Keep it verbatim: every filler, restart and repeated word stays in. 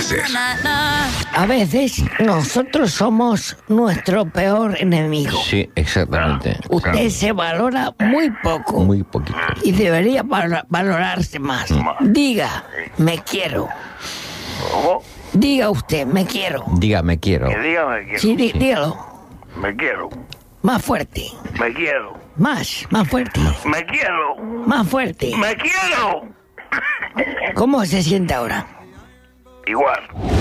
veces. A veces nosotros somos nuestro peor enemigo. Sí, exactamente. Usted se valora muy poco. Muy poquito. Y debería val- valorarse más. Diga, me quiero. ¿Cómo? Diga usted, me quiero. Diga, me quiero. Que diga me quiero. Sí, dí- dígalo. Me quiero. Más fuerte. Me quiero. Más, más fuerte. Me quiero. Más fuerte. Me quiero. ¿Cómo se siente ahora? Igual.